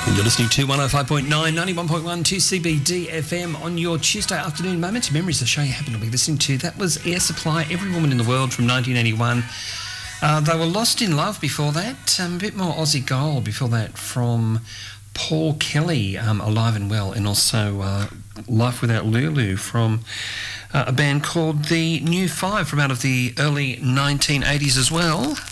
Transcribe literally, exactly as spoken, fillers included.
And you're listening to one oh five point nine, ninety-one point one, two C B D F M on your Tuesday afternoon. Moments of Memories, the show you happen to be listening to. That was Air Supply, Every Woman in the World from nineteen eighty-one. Uh, they were Lost in Love before that. Um, a bit more Aussie Gold before that from Paul Kelly, um, Alive and Well, and also uh, Life Without Lulu from uh, a band called The New Five from out of the early nineteen eighties as well.